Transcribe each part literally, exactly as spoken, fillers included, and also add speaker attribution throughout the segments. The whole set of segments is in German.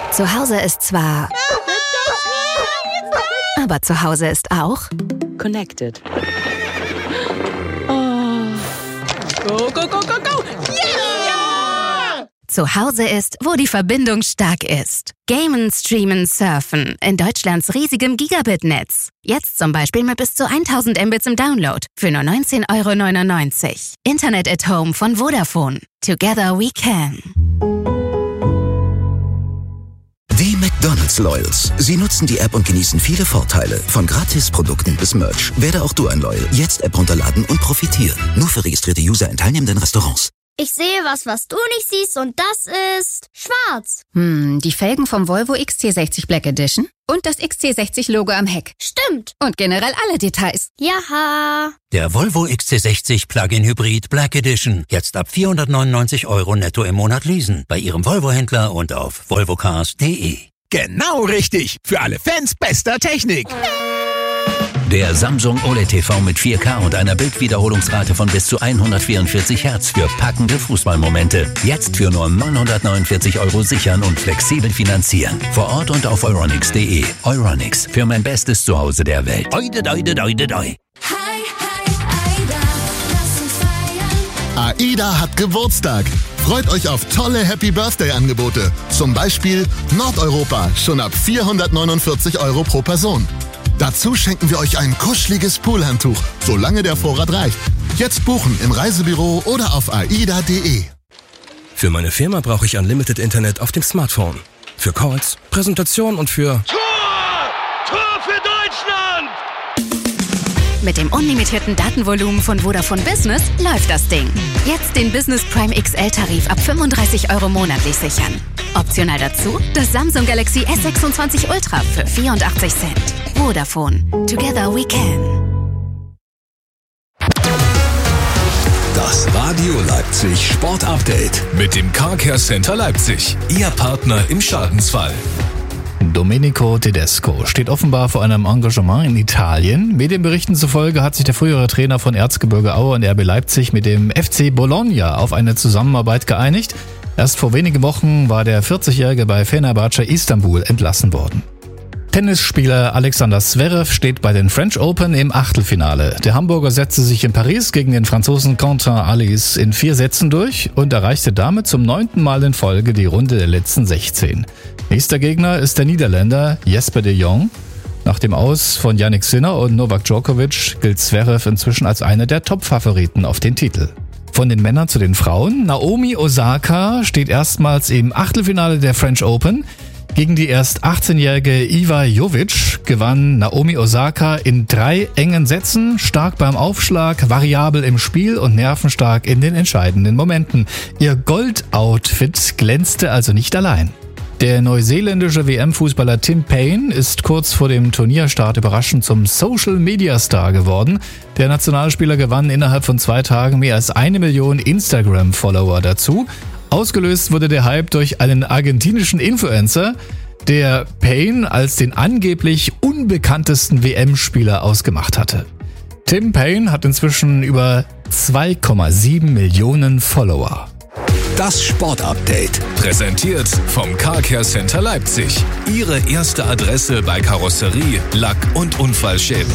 Speaker 1: Zu Hause ist zwar... Aber zu Hause ist auch...
Speaker 2: Connected. Oh. Go, go, go, go, go! Yeah!
Speaker 1: Zu Hause ist, wo die Verbindung stark ist. Gamen, streamen, surfen. In Deutschlands riesigem Gigabit-Netz. Jetzt zum Beispiel mit bis zu tausend Mbits im Download. Für nur neunzehn Euro neunundneunzig. Internet at Home von Vodafone. Together we can.
Speaker 3: Die McDonald's Loyals. Sie nutzen die App und genießen viele Vorteile. Von Gratis-Produkten bis Merch. Werde auch du ein Loyal. Jetzt App runterladen und profitieren. Nur für registrierte User in teilnehmenden Restaurants.
Speaker 4: Ich sehe was, was du nicht siehst, und das ist schwarz.
Speaker 1: Hm, die Felgen vom Volvo X C sechzig Black Edition und das X C sechzig Logo am Heck.
Speaker 4: Stimmt.
Speaker 1: Und generell alle Details.
Speaker 4: Jaha.
Speaker 5: Der Volvo X C sechzig Plug-in Hybrid Black Edition. Jetzt ab vierhundertneunundneunzig Euro netto im Monat leasen. Bei Ihrem Volvo-Händler und auf volvocars punkt de.
Speaker 6: Genau richtig. Für alle Fans bester Technik.
Speaker 7: Der Samsung O L E D T V mit vier K und einer Bildwiederholungsrate von bis zu hundertvierundvierzig Hertz für packende Fußballmomente. Jetzt für nur neunhundertneunundvierzig Euro sichern und flexibel finanzieren. Vor Ort und auf euronics punkt de. Euronics, für mein bestes Zuhause der Welt. Oide, oide, oide, oide.
Speaker 8: AIDA hat Geburtstag. Freut euch auf tolle Happy-Birthday-Angebote. Zum Beispiel Nordeuropa, schon ab vierhundertneunundvierzig Euro pro Person. Dazu schenken wir euch ein kuscheliges Poolhandtuch, solange der Vorrat reicht. Jetzt buchen im Reisebüro oder auf aida punkt de.
Speaker 9: Für meine Firma brauche ich Unlimited Internet auf dem Smartphone. Für Calls, Präsentation und für...
Speaker 10: Tor! Tor für Deutschland!
Speaker 1: Mit dem unlimitierten Datenvolumen von Vodafone Business läuft das Ding. Jetzt den Business Prime X L-Tarif ab fünfunddreißig Euro monatlich sichern. Optional dazu das Samsung Galaxy S sechsundzwanzig Ultra für vierundachtzig Cent. Vodafone. Together we can.
Speaker 11: Das Radio Leipzig Sport Update mit dem Car Care Center Leipzig. Ihr Partner im Schadensfall.
Speaker 12: Domenico Tedesco steht offenbar vor einem Engagement in Italien. Medienberichten zufolge hat sich der frühere Trainer von Erzgebirge Aue und R B Leipzig mit dem F C Bologna auf eine Zusammenarbeit geeinigt. Erst vor wenigen Wochen war der vierzigjährige bei Fenerbahce Istanbul entlassen worden. Tennisspieler Alexander Zverev steht bei den French Open im Achtelfinale. Der Hamburger setzte sich in Paris gegen den Franzosen Quentin Halys in vier Sätzen durch und erreichte damit zum neunten Mal in Folge die Runde der letzten sechzehn. Nächster Gegner ist der Niederländer Jesper de Jong. Nach dem Aus von Jannik Sinner und Novak Djokovic gilt Zverev inzwischen als einer der Top-Favoriten auf den Titel. Von den Männern zu den Frauen. Naomi Osaka steht erstmals im Achtelfinale der French Open. Gegen die erst achtzehnjährige Iva Jovic gewann Naomi Osaka in drei engen Sätzen, stark beim Aufschlag, variabel im Spiel und nervenstark in den entscheidenden Momenten. Ihr Goldoutfit glänzte also nicht allein. Der neuseeländische W M-Fußballer Tim Payne ist kurz vor dem Turnierstart überraschend zum Social-Media-Star geworden. Der Nationalspieler gewann innerhalb von zwei Tagen mehr als eine Million Instagram-Follower dazu. Ausgelöst wurde der Hype durch einen argentinischen Influencer, der Payne als den angeblich unbekanntesten W M-Spieler ausgemacht hatte. Tim Payne hat inzwischen über zwei Komma sieben Millionen Follower.
Speaker 11: Das Sportupdate, präsentiert vom Car Care Center Leipzig. Ihre erste Adresse bei Karosserie, Lack- und Unfallschäden.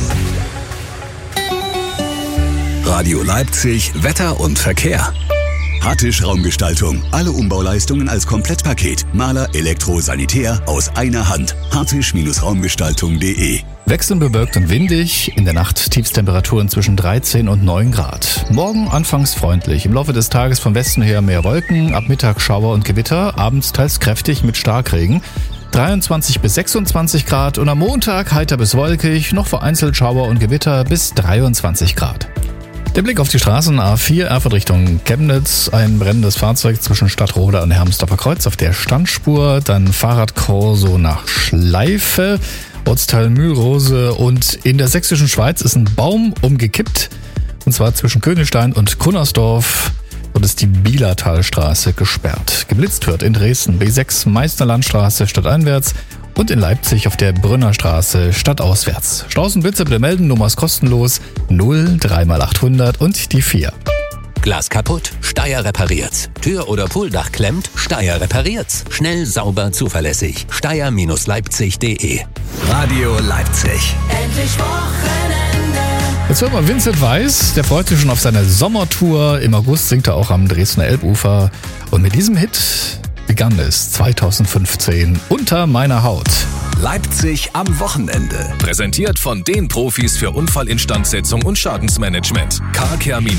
Speaker 11: Radio Leipzig, Wetter und Verkehr. Hattisch Raumgestaltung. Alle Umbauleistungen als Komplettpaket. Maler, Elektro, Sanitär aus einer Hand. hattisch Raumgestaltung punkt de.
Speaker 12: Wechselnd bewölkt und windig. In der Nacht Tiefstemperaturen zwischen dreizehn und neun Grad. Morgen anfangs freundlich. Im Laufe des Tages von Westen her mehr Wolken. Ab Mittag Schauer und Gewitter. Abends teils kräftig mit Starkregen. dreiundzwanzig bis sechsundzwanzig Grad. Und am Montag heiter bis wolkig. Noch vereinzelt Schauer und Gewitter bis dreiundzwanzig Grad. Der Blick auf die Straßen. A vier Erfurt Richtung Chemnitz. Ein brennendes Fahrzeug zwischen Stadtroda und Hermsdorfer Kreuz auf der Standspur. Dann Fahrradkorso nach Schleife. Ortsteil Mühlrose. Und in der sächsischen Schweiz ist ein Baum umgekippt. Und zwar zwischen Königstein und Kunnersdorf. Und ist die Bielertalstraße gesperrt. Geblitzt wird in Dresden B sechs Meisterlandstraße stadteinwärts. Und in Leipzig auf der Brünnerstraße stadtauswärts. Straßenblitze bitte melden, Nummers kostenlos null drei mal achthundert und die vier.
Speaker 7: Glas kaputt? Steyr repariert's. Tür oder Pooldach klemmt? Steyr repariert's. Schnell, sauber, zuverlässig. Steyr Leipzig punkt de.
Speaker 11: Radio Leipzig.
Speaker 2: Endlich Wochenende.
Speaker 12: Jetzt hört man Vincent Weiss, der freut sich schon auf seine Sommertour. Im August singt er auch am Dresdner Elbufer. Und mit diesem Hit begann es zweitausendfünfzehn unter meiner Haut.
Speaker 11: Leipzig am Wochenende.
Speaker 13: Präsentiert von den Profis für Unfallinstandsetzung und Schadensmanagement. Carcare